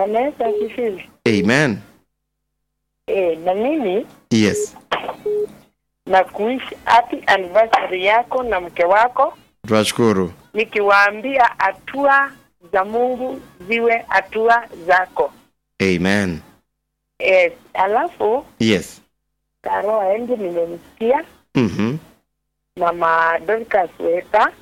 Anaweza asifiwe. Amen. Na mimi Yes. na kuishi happy anniversary yako na mke wako. Tunashukuru. Nikiwaambia hatua za Mungu ziwe hatua zako. Amen. Alafu Yes. Karo aende nimemsikia. Mama Dorcas Weta.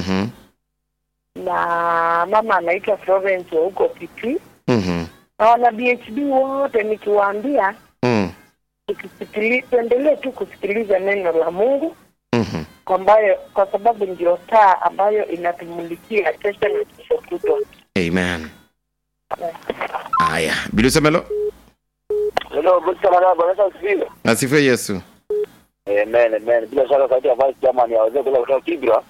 Na mama anaitwa Florence wa huko Piti. Na wana BHB wote nikiwaambia tuendelee tu kusikiliza neno la Mungu. Kwa sababu ndio taa ambayo inatumulikia kesho na kesho kutwa. Amen. Aya, Bilu Semelo. Hello, bwana asifiwe. Asifiwe Yesu. Amen. Bila shaka sauti ya vice chairman ya wazee kutoka Kibra.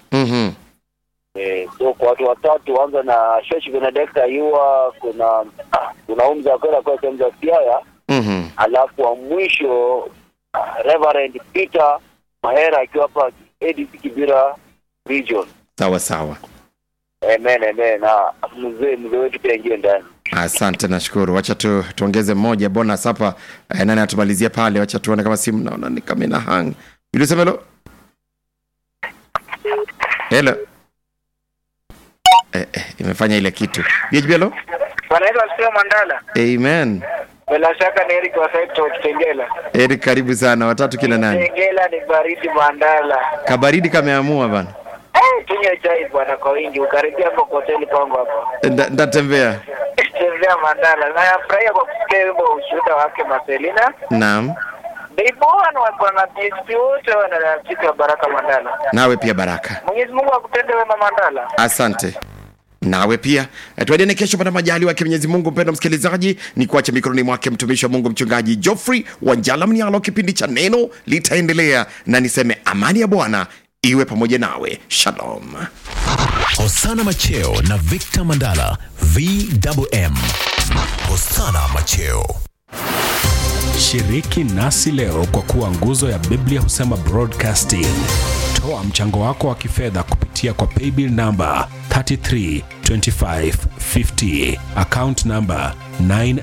So kwa watu watatu anza na Shesh Benedicta Yua, kuna umza kwa sehemu za Siaya. Alafu wa mwisho Reverend Peter Mahera akiwa hapa ADC Kibra region. Sawa. Amen. Na mzee wetu pia ingie ndani. Asante, nashukuru. Wacha tuongeze mmoja bonus hapa. Nani atumalizia pale? Wacha tuone kama simu naona ni kama ina hang. Bilu Semelo. Imefanya ile kitu. BHBelo. Wanaitwa Sio Mandala. Amen. Bila shaka ni Eric wa Saito Kitengela. Eric, karibu sana. Watatu kina nani? Kitengela ni baridi Mandala. Kabaridi kameamua bana. Tunywe chai bwana kwa wingi. Ukaribia hapo kwa hoteli kwangu hapo. Ndatembea. Tembea Mandala. Na yafurahia kwa kusikia wimbo ushuhuda wake Marcelina. Naam. Bwana wa na PSP wote wanarafiki baraka Mandala. Nawe pia baraka. Mwenyezi Mungu akutende wema Mandala. Asante. Nawe pia. Tuadiane kesho pana majaliwa ya Mwenyezi Mungu. Mpendwa msikilizaji, ni kuacha mikononi mwake mtumishi wa Mungu mchungaji Geoffrey Wanjala Mnialo. Kipindi cha neno litaendelea na niseme amani ya Bwana iwe pamoja nawe. Shalom. Hosana Macheo na Victor Mandala VMM. Hosana Macheo. Shiriki nasi leo kwa kuwa nguzo ya Biblia Husema Broadcasting. Toa mchango wako wa kifedha kupitia kwa paybill number 332550, account number 9